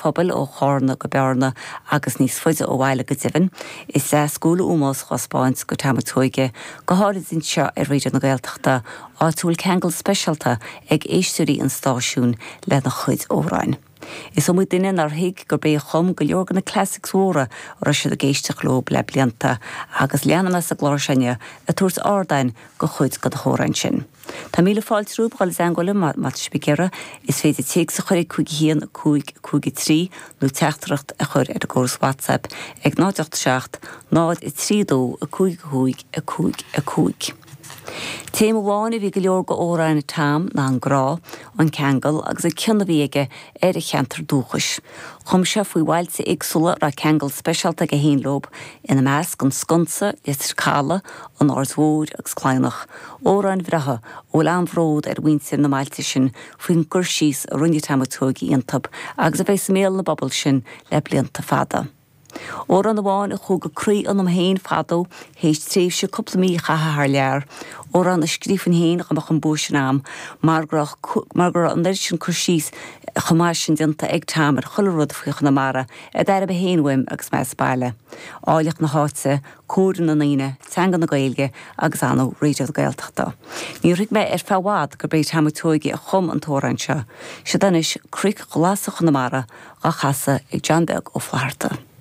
phobal ó chárna go bearna agus níos fuide ó bhhaile go divan, is scúla úmás Spáint go tamatóige go háirid in seo ar réidir na Gaeltachta áitiúil ceangal speisialta ag éistúirí an stáisiún le na chuid óráin. Is mu duine ar hiig gur bé chum go leor na classics óra ar siad a géisteach lób le blianta agus leanana sa glóirseine a túirt ádain go chuid go thórain sin. Tá míle fáilt rúbáil is angóla mat spigéire is féidir teag sa chuir cúig 3 nó teachtracht a chur ar a gcóras WhatsApp ag 987 932 a cúig. Téim bháinna bhí go leor go óráin tam ná an grá an ceangal agus a cinna bhíige ar a cheantar dúchas. Chum se faoi bhailte agsúla ra ceangal speisialta go haon lob ina measc an sconsa is cála an áirthmhór agus cláinach. Óráin bhreatha ó leanbhród ar bhainte na mailte sin faoin gur síos a runne tamatógaí iontab agus a bheith méal na bobbal sin le blianta fada. Ór an bháin a chug go crí an am héin fadó hééis tríomh se coppla mí chatha haar lear. Ór an a scrífan héin amach an búis am mar gur an leir sin chursís chamáis sin dinta ag tamar chularrud faoich na mara a d a héinhfuim agus meas baile. Áileach na háte, córan na naine, teangan na Gaeilge agus anó réidir Gaeltachta. Ní rig me ar fehád gur béid tamatóigi a chum an tórain seo. Se danis cric glasach na mara a chasa ag John Beg ó Flaharta.